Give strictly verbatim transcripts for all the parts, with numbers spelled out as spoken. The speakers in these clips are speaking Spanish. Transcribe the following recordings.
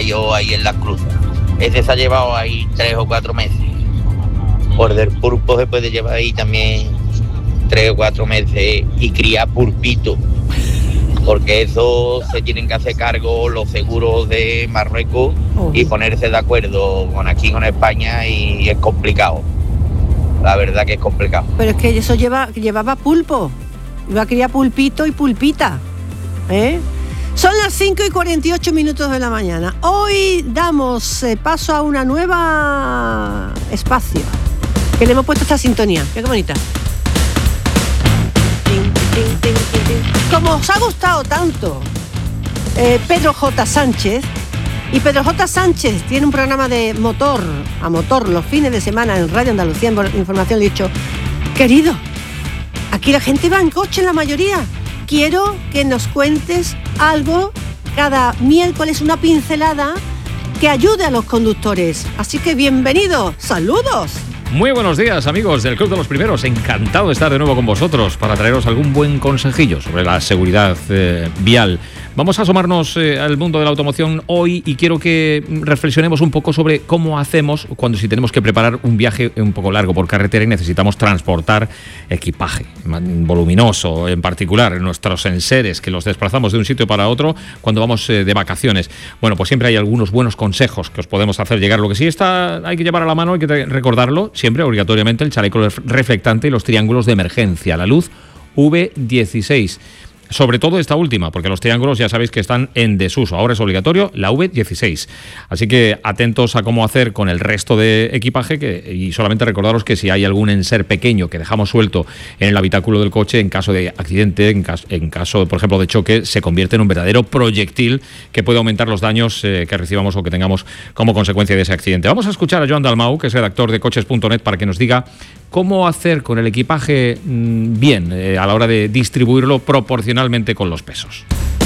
crío ahí en las cruces. Ese se ha llevado ahí tres o cuatro meses. Por del pulpo se puede llevar ahí también tres o cuatro meses y criar pulpito. Porque eso se tienen que hacer cargo los seguros de Marruecos oh. y ponerse de acuerdo con aquí con España y es complicado. La verdad que es complicado. Pero es que eso lleva, llevaba pulpo. Iba a criar pulpito y pulpita. ¿Eh? Son las cinco y cuarenta y ocho minutos de la mañana. Hoy damos eh, paso a una nueva espacio. Que le hemos puesto esta sintonía. Qué bonita. Como os ha gustado tanto eh, Pedro J. Sánchez, y Pedro J. Sánchez tiene un programa de motor a motor los fines de semana en Radio Andalucía, en Información, le he dicho, querido, aquí la gente va en coche en la mayoría, quiero que nos cuentes algo cada miércoles, una pincelada que ayude a los conductores, así que bienvenido, saludos. Muy buenos días, amigos del Club de los Primeros. Encantado de estar de nuevo con vosotros para traeros algún buen consejillo sobre la seguridad eh, vial. Vamos a asomarnos eh, al mundo de la automoción hoy y quiero que reflexionemos un poco sobre cómo hacemos cuando si tenemos que preparar un viaje un poco largo por carretera y necesitamos transportar equipaje voluminoso, en particular nuestros enseres, que los desplazamos de un sitio para otro cuando vamos eh, de vacaciones. Bueno, pues siempre hay algunos buenos consejos que os podemos hacer llegar. Lo que sí está, hay que llevar a la mano, hay que recordarlo, siempre obligatoriamente el chaleco reflectante y los triángulos de emergencia, la luz V dieciséis. Sobre todo esta última, porque los triángulos ya sabéis que están en desuso. Ahora es obligatorio la V dieciséis. Así que atentos a cómo hacer con el resto de equipaje que, y solamente recordaros que si hay algún enser pequeño que dejamos suelto en el habitáculo del coche, en caso de accidente, en caso, en caso por ejemplo, de choque, se convierte en un verdadero proyectil que puede aumentar los daños eh, que recibamos o que tengamos como consecuencia de ese accidente. Vamos a escuchar a Joan Dalmau, que es redactor de coches punto net, para que nos diga cómo hacer con el equipaje mmm, bien eh, a la hora de distribuirlo proporcionalmente con los pesos.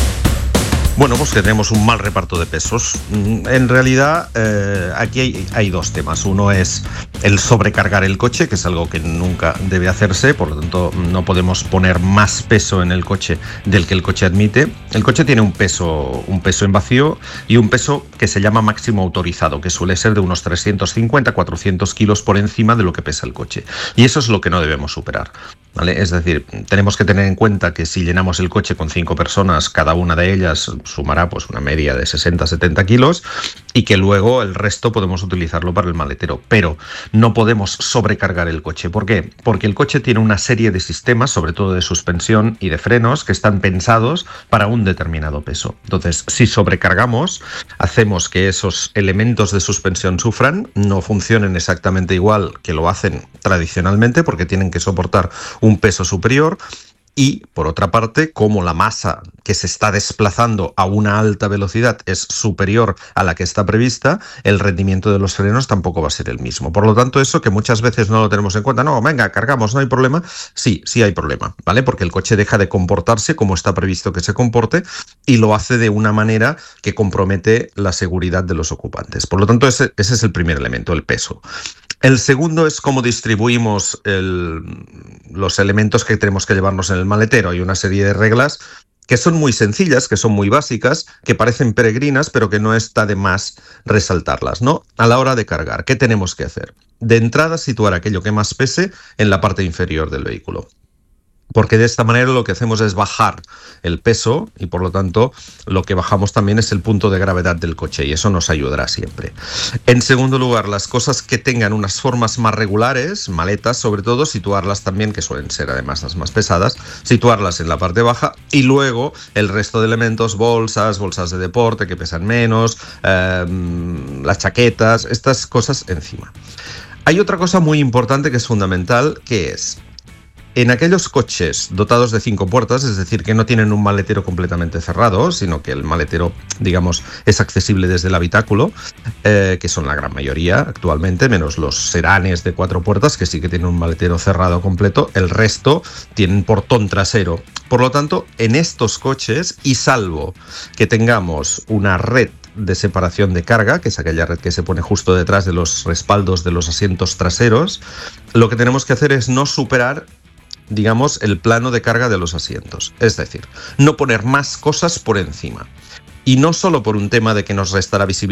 Bueno, pues que tenemos un mal reparto de pesos. En realidad, eh, aquí hay, hay dos temas. Uno es el sobrecargar el coche, que es algo que nunca debe hacerse, por lo tanto no podemos poner más peso en el coche del que el coche admite. El coche tiene un peso, un peso en vacío y un peso que se llama máximo autorizado, que suele ser de unos trescientos cincuenta a cuatrocientos kilos por encima de lo que pesa el coche. Y eso es lo que no debemos superar, ¿vale? Es decir, tenemos que tener en cuenta que si llenamos el coche con cinco personas, cada una de ellas sumará pues una media de sesenta a setenta kilos y que luego el resto podemos utilizarlo para el maletero, pero no podemos sobrecargar el coche. ¿Por qué? Porque el coche tiene una serie de sistemas, sobre todo de suspensión y de frenos, que están pensados para un determinado peso. Entonces, si sobrecargamos, hacemos que esos elementos de suspensión sufran, no funcionen exactamente igual que lo hacen tradicionalmente, porque tienen que soportar un peso superior. Y, por otra parte, como la masa que se está desplazando a una alta velocidad es superior a la que está prevista, el rendimiento de los frenos tampoco va a ser el mismo. Por lo tanto, eso que muchas veces no lo tenemos en cuenta, no, venga, cargamos, no hay problema. Sí, sí hay problema, ¿vale? Porque el coche deja de comportarse como está previsto que se comporte y lo hace de una manera que compromete la seguridad de los ocupantes. Por lo tanto, ese, ese es el primer elemento, el peso. El segundo es cómo distribuimos el, los elementos que tenemos que llevarnos en el maletero. Hay una serie de reglas que son muy sencillas, que son muy básicas, que parecen peregrinas, pero que no está de más resaltarlas, ¿no? A la hora de cargar, ¿qué tenemos que hacer? De entrada, situar aquello que más pese en la parte inferior del vehículo. Porque de esta manera lo que hacemos es bajar el peso y por lo tanto lo que bajamos también es el punto de gravedad del coche y eso nos ayudará siempre. En segundo lugar, las cosas que tengan unas formas más regulares, maletas sobre todo, situarlas también, que suelen ser además las más pesadas, situarlas en la parte baja y luego el resto de elementos, bolsas, bolsas de deporte que pesan menos, eh, las chaquetas, estas cosas encima. Hay otra cosa muy importante que es fundamental, que es en aquellos coches dotados de cinco puertas, es decir, que no tienen un maletero completamente cerrado, sino que el maletero, digamos, es accesible desde el habitáculo, eh, que son la gran mayoría actualmente, menos los sedanes de cuatro puertas, que sí que tienen un maletero cerrado completo, el resto tienen portón trasero. Por lo tanto, en estos coches, y salvo que tengamos una red de separación de carga, que es aquella red que se pone justo detrás de los respaldos de los asientos traseros, lo que tenemos que hacer es no superar, digamos, el plano de carga de los asientos. Es decir, no poner más cosas por encima. Y no solo por un tema de que nos restará visibilidad